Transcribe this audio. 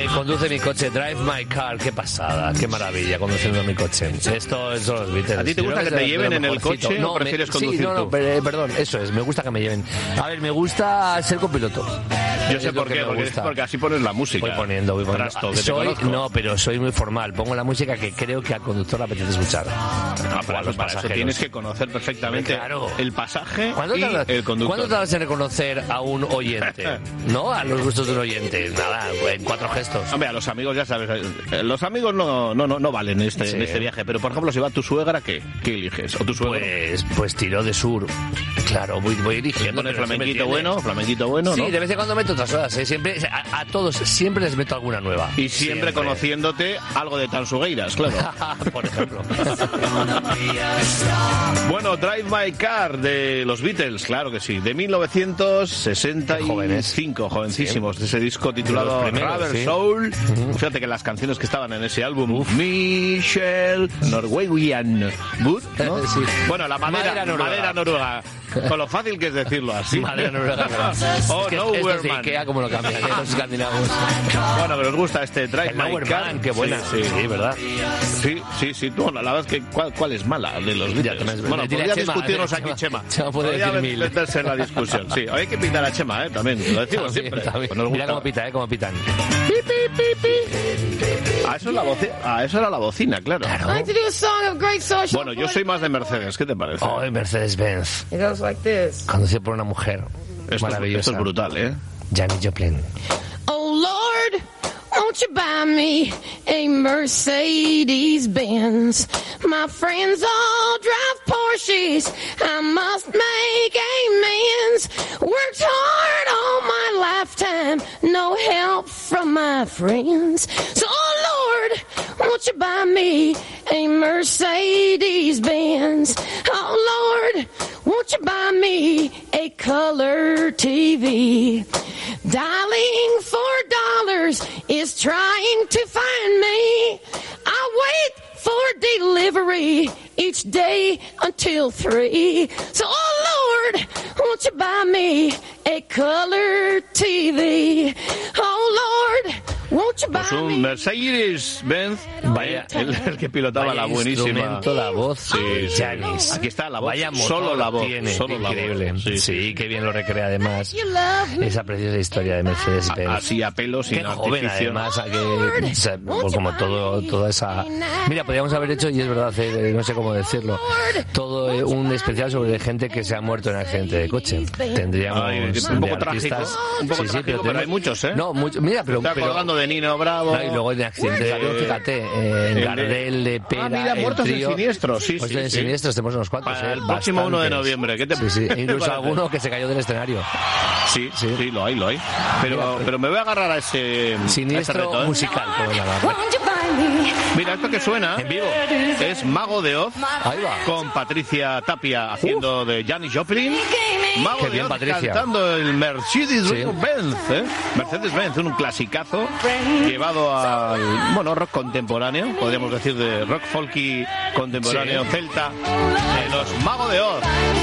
conduce mi coche, drive my car, qué pasada, qué maravilla conduciendo mi coche. Esto son los Beatles. ¿A ti te gusta que te lleven en el coche o prefieres conducir tú? Perdón, eso es, me gusta que me lleven. A ver, me gusta ser copiloto. Yo sé por qué, porque así pones la música. Voy poniendo. Pero soy muy formal. Pongo la música que creo que al conductor le apetece escuchar. Para eso tienes que conocer perfectamente el pasaje y el conductor. ¿Cuándo tardas en reconocer a un oyente? ¿No? A los gustos de un oyente. Nada, en 4 gestos. Hombre, a los amigos ya sabes. Los amigos no valen en este viaje. Pero, por ejemplo, si va tu suegra, ¿qué eliges? ¿O tu suegro? Pues tiro de sur. Claro, voy eligiendo. ¿Pones flamenquito bueno? Sí, ¿no? de vez en cuando meto otras cosas. Siempre, a todos siempre les meto alguna nueva. Y siempre conociéndote algo de Tansugueiras, claro. Por ejemplo. Bueno, Drive My Car de los Beatles, claro que sí, de 1965, jovencísimos, de ese disco titulado Rubber Soul. Fíjate que las canciones que estaban en ese álbum, Michelle, Norwegian Wood, ¿no? Sí. Bueno, la madera noruega. Con lo fácil que es decirlo así. Madera noruega. Oh, esto es de Ikea, como lo cambian los escandinavos. Bueno, que os gusta este Drive My Car. Qué buena. Sí, ¿verdad? Sí. Tú, la verdad es que ¿cuál es mala de los Beatles? Bueno, podría discutirnos aquí, Chema. Podría meterse en la discusión. Sí, hay que pitar a Chema, también. Lo decimos siempre. Pues mira cómo pita, cómo pitan. Eso era la bocina, claro. Bueno, yo soy más de Mercedes. ¿Qué te parece? Oh, Mercedes-Benz. Conducido por una mujer. Maravillosa. Esto es brutal, ¿eh? Janis Joplin. Oh, Lord, won't you buy me a Mercedes-Benz? My friends all drive Porsches. I must make amends. Worked hard all my lifetime. No help from my friends. So, oh, Lord, won't you buy me a Mercedes-Benz? Oh, Lord, won't you buy me a color TV? Dialing $4 is trying to find me. I wait for delivery each day until 3. So, oh, Lord, won't you buy me a color TV? Oh, Lord, won't you buy pues un Mercedes-Benz, vaya, el que pilotaba la buenísima. La voz, Janis. Aquí está la voz, vaya solo la voz. Tiene, solo increíble. La voz. Sí, qué bien lo recrea además. Esa preciosa historia de Mercedes-Benz. Así a pelo, sin joven artificio. Además, como toda esa... Mira, podríamos haber hecho, y es verdad, no sé cómo decirlo, todo un especial sobre gente que se ha muerto en accidente de coche. Tendríamos un poco trágico, pero hay muchos, ¿eh? No, mira, pero... Está colgando de Nino Bravo. No, y luego en accidente de avión, fíjate, en Gardel, de Pera, mira, muertos en siniestros, sí. En siniestros tenemos unos cuantos, el próximo 1 de noviembre, ¿qué te Sí, incluso alguno que se cayó del escenario. Sí, lo hay. Pero me voy a agarrar a ese siniestro reto, ¿eh? Musical, como llamarlo. Mira, esto que suena en vivo es Mago de Oz. Ahí va. Con Patricia Tapia haciendo de Janis Joplin. Mago de Oz Patricia. Cantando el Mercedes-Benz, Mercedes-Benz, un clasicazo llevado al rock contemporáneo, podríamos decir de rock folky contemporáneo celta, de los Mago de Oz.